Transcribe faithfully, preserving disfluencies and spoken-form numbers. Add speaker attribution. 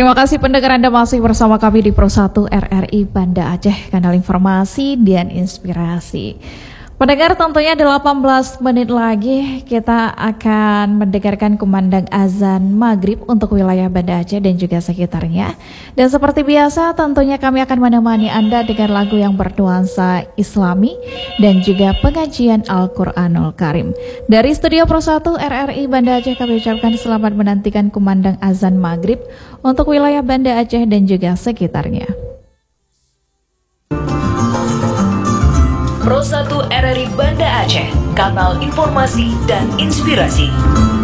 Speaker 1: Terima kasih pendengar Anda masih bersama kami di Pro satu R R I Banda Aceh, kanal informasi dan inspirasi. Pendengar, tentunya delapan belas menit lagi kita akan mendengarkan kumandang azan maghrib untuk wilayah Banda Aceh dan juga sekitarnya. Dan seperti biasa tentunya kami akan menemani Anda dengan lagu yang bernuansa Islami dan juga pengajian Al-Quranul Karim. Dari studio Pro satu R R I Banda Aceh kami ucapkan selamat menantikan kumandang azan maghrib untuk wilayah Banda Aceh dan juga sekitarnya.
Speaker 2: Pro satu R R I Banda Aceh, kanal informasi dan inspirasi.